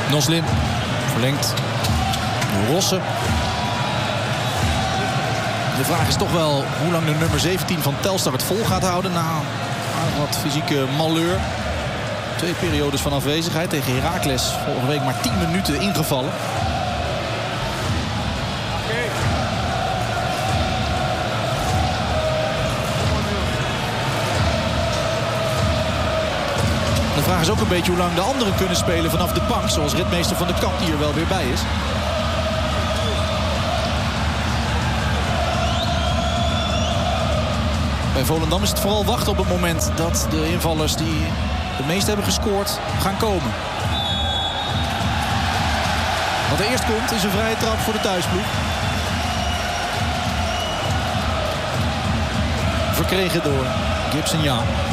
Noslin verlengt Rossen. De vraag is toch wel hoe lang de nummer 17 van Telstar het vol gaat houden. Na wat fysieke malheur. 2 periodes van afwezigheid. Tegen Heracles vorige week maar 10 minuten ingevallen. De vraag is ook een beetje hoe lang de anderen kunnen spelen vanaf de bank. Zoals ritmeester Van de Kamp die er wel weer bij is. Bij Volendam is het vooral wachten op het moment dat de invallers die de meest hebben gescoord gaan komen. Wat er eerst komt is een vrije trap voor de thuisploeg. Verkregen door Gibson Jan.